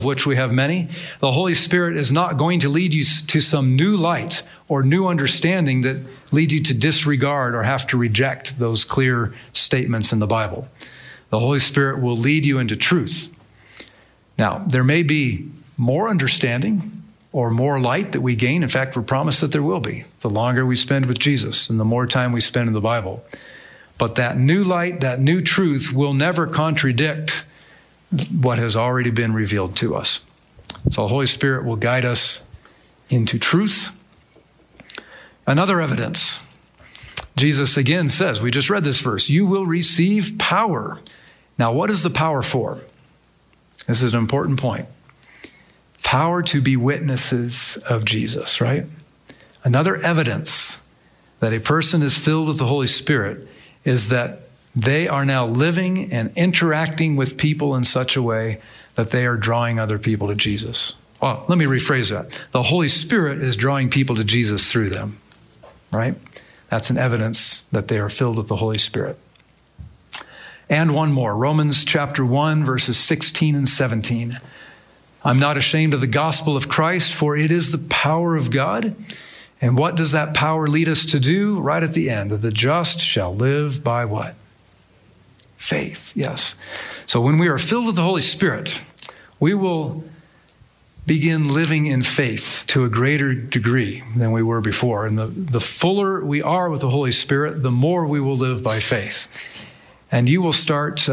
which we have many, the Holy Spirit is not going to lead you to some new light or new understanding that leads you to disregard or have to reject those clear statements in the Bible. The Holy Spirit will lead you into truth. Now, there may be more understanding or more light that we gain. In fact, we're promised that there will be, the longer we spend with Jesus and the more time we spend in the Bible. But that new light, that new truth will never contradict what has already been revealed to us. So the Holy Spirit will guide us into truth. Another evidence, Jesus again says, we just read this verse, you will receive power. Now, what is the power for? This is an important point. Power to be witnesses of Jesus, right? Another evidence that a person is filled with the Holy Spirit is that they are now living and interacting with people in such a way that they are drawing other people to Jesus. Well, let me rephrase that. The Holy Spirit is drawing people to Jesus through them, right? That's an evidence that they are filled with the Holy Spirit. And one more, Romans chapter 1, verses 16 and 17. I'm not ashamed of the gospel of Christ, for it is the power of God. And what does that power lead us to do? Right at the end, that the just shall live by what? Faith, yes. So when we are filled with the Holy Spirit, we will begin living in faith to a greater degree than we were before. And the fuller we are with the Holy Spirit, the more we will live by faith. And you will start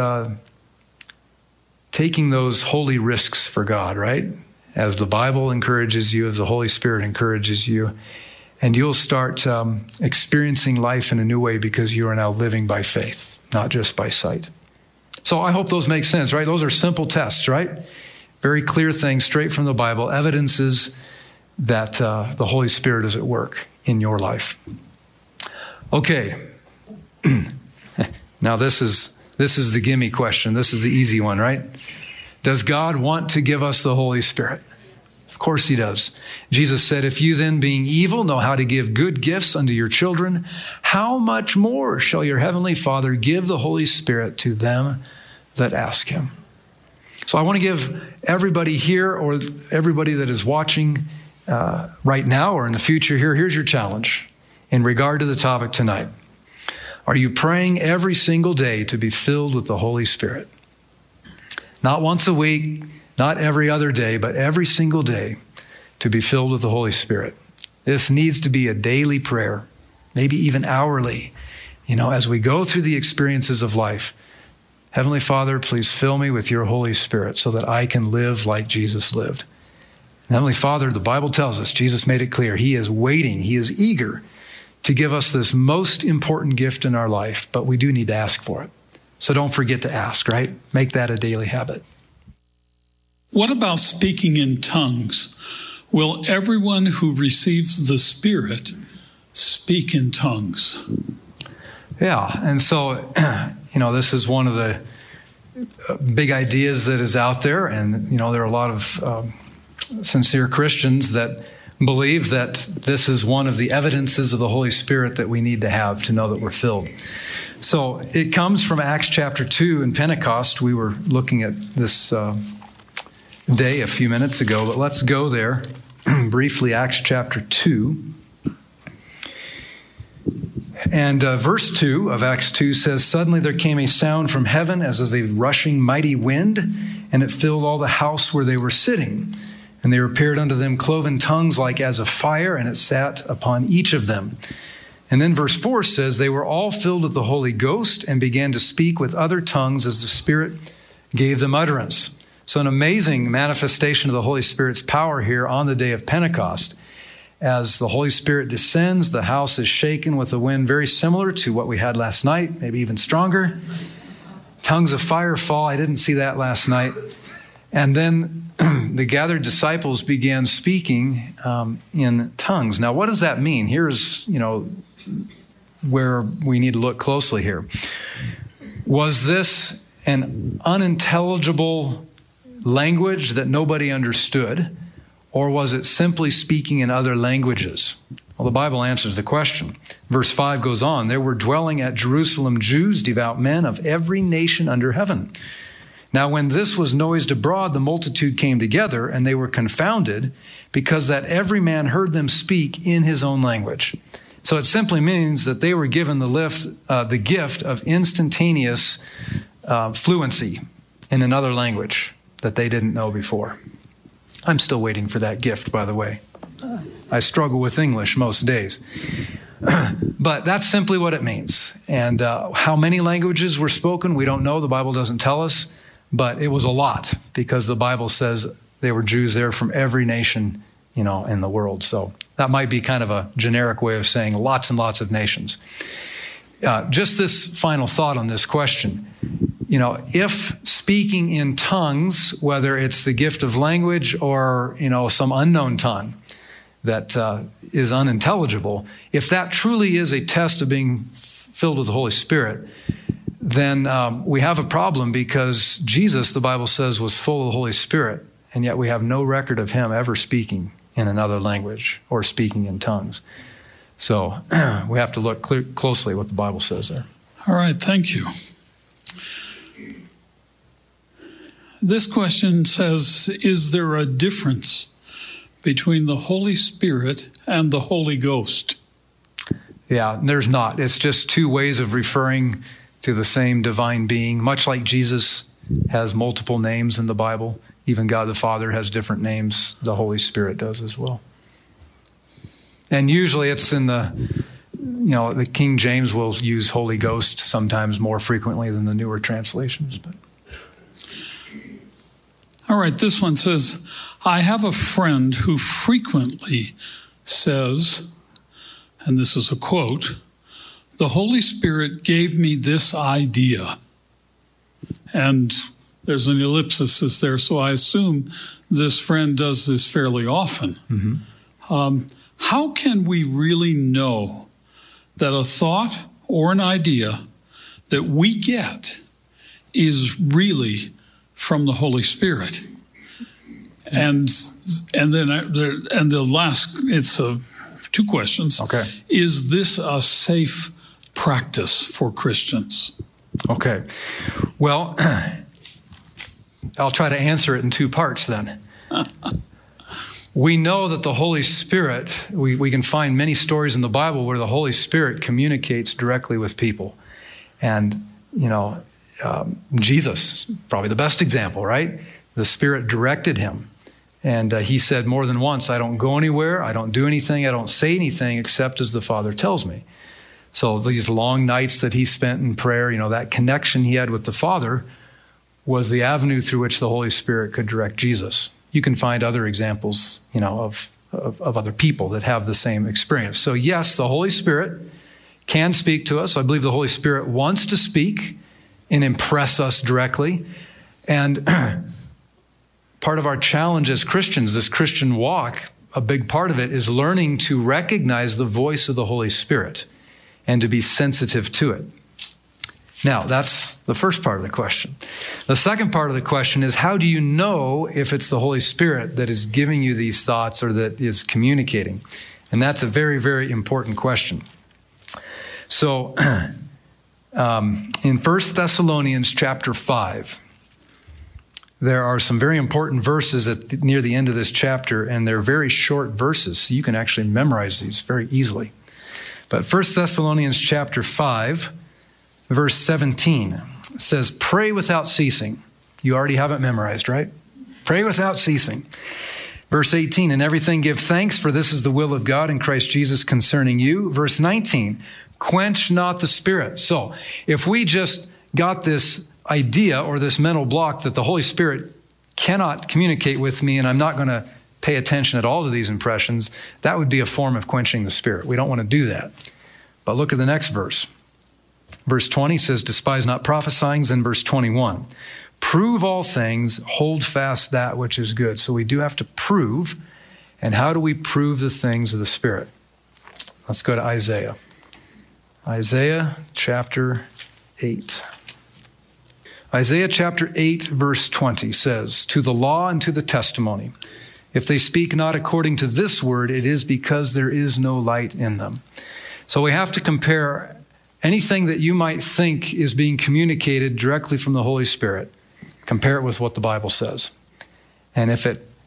taking those holy risks for God, right? As the Bible encourages you, as the Holy Spirit encourages you. And you'll start experiencing life in a new way because you are now living by faith, not just by sight. So I hope those make sense, right? Those are simple tests, right? Very clear things straight from the Bible, evidences that the Holy Spirit is at work in your life. Okay. Now this is the gimme question. This is the easy one, right? Does God want to give us the Holy Spirit? Of course he does. Jesus said, if you then being evil know how to give good gifts unto your children, how much more shall your heavenly Father give the Holy Spirit to them that ask him? So I want to give everybody here or everybody that is watching right now or in the future here, here's your challenge in regard to the topic tonight. Are you praying every single day to be filled with the Holy Spirit? Not once a week, not every other day, but every single day to be filled with the Holy Spirit. This needs to be a daily prayer, maybe even hourly. As we go through the experiences of life, Heavenly Father, please fill me with your Holy Spirit so that I can live like Jesus lived. And Heavenly Father, the Bible tells us, Jesus made it clear, he is waiting, he is eager to give us this most important gift in our life, but we do need to ask for it. So don't forget to ask, right? Make that a daily habit. What about speaking in tongues? Will everyone who receives the Spirit speak in tongues? Yeah, and so, this is one of the big ideas that is out there, and, there are a lot of sincere Christians that believe that this is one of the evidences of the Holy Spirit that we need to have to know that we're filled. So it comes from Acts chapter 2 and Pentecost. We were looking at this day a few minutes ago, but let's go there briefly. Acts chapter 2. And verse 2 of Acts 2 says, suddenly there came a sound from heaven as of a rushing mighty wind, and it filled all the house where they were sitting. And there appeared unto them cloven tongues like as of fire, and it sat upon each of them. And then verse 4 says, they were all filled with the Holy Ghost and began to speak with other tongues as the Spirit gave them utterance. So an amazing manifestation of the Holy Spirit's power here on the day of Pentecost. As the Holy Spirit descends, the house is shaken with a wind very similar to what we had last night, maybe even stronger. Tongues of fire fall. I didn't see that last night. And then the gathered disciples began speaking in tongues. Now, what does that mean? Here's, where we need to look closely here. Was this an unintelligible language that nobody understood, or was it simply speaking in other languages? Well, the Bible answers the question. Verse 5 goes on, there were dwelling at Jerusalem Jews, devout men of every nation under heaven. Now, when this was noised abroad, the multitude came together, and they were confounded, because that every man heard them speak in his own language. So it simply means that they were given the gift of instantaneous fluency in another language that they didn't know before. I'm still waiting for that gift, by the way. I struggle with English most days. But that's simply what it means. And how many languages were spoken, we don't know. The Bible doesn't tell us. But it was a lot, because the Bible says they were Jews there from every nation, in the world. So that might be kind of a generic way of saying lots and lots of nations. Just this final thought on this question. If speaking in tongues, whether it's the gift of language or, some unknown tongue that is unintelligible, if that truly is a test of being filled with the Holy Spirit, then we have a problem, because Jesus, the Bible says, was full of the Holy Spirit, and yet we have no record of him ever speaking in another language or speaking in tongues. So we have to look closely what the Bible says there. All right, thank you. This question says, is there a difference between the Holy Spirit and the Holy Ghost? Yeah, there's not. It's just two ways of referring to the same divine being, much like Jesus has multiple names in the Bible. Even God the Father has different names. The Holy Spirit does as well. And usually it's in the King James will use Holy Ghost sometimes more frequently than the newer translations. But all right, this one says, I have a friend who frequently says, and this is a quote, the Holy Spirit gave me this idea. And there's an ellipsis there, so I assume this friend does this fairly often. Mm-hmm. How can we really know that a thought or an idea that we get is really from the Holy Spirit? And then the last, it's two questions. Okay. Is this a safe practice for Christians? Okay. Well, I'll try to answer it in two parts then. We know that the Holy Spirit, we can find many stories in the Bible where the Holy Spirit communicates directly with people. And, Jesus, probably the best example, right? The Spirit directed him. And he said more than once, I don't go anywhere, I don't do anything, I don't say anything except as the Father tells me. So these long nights that he spent in prayer, that connection he had with the Father was the avenue through which the Holy Spirit could direct Jesus. You can find other examples, of other people that have the same experience. So yes, the Holy Spirit can speak to us. I believe the Holy Spirit wants to speak and impress us directly. And part of our challenge as Christians, this Christian walk, a big part of it is learning to recognize the voice of the Holy Spirit and to be sensitive to it. Now, that's the first part of the question. The second part of the question is, how do you know if it's the Holy Spirit that is giving you these thoughts or that is communicating? And that's a very, very important question. So, in 1 Thessalonians chapter 5, there are some very important verses near the end of this chapter, and they're very short verses, so you can actually memorize these very easily. But 1 Thessalonians chapter 5, verse 17 says, pray without ceasing. You already have it memorized, right? Pray without ceasing. Verse 18, in everything give thanks, for this is the will of God in Christ Jesus concerning you. Verse 19, quench not the Spirit. So if we just got this idea or this mental block that the Holy Spirit cannot communicate with me and I'm not going to pay attention at all to these impressions, that would be a form of quenching the Spirit. We don't want to do that. But look at the next verse. Verse 20 says, despise not prophesying. Then verse 21, prove all things, hold fast that which is good. So we do have to prove. And how do we prove the things of the Spirit? Let's go to Isaiah. Isaiah chapter 8. Isaiah chapter 8, verse 20 says, to the law and to the testimony, if they speak not according to this word, it is because there is no light in them. So we have to compare anything that you might think is being communicated directly from the Holy Spirit Compare it with what the Bible says. And if it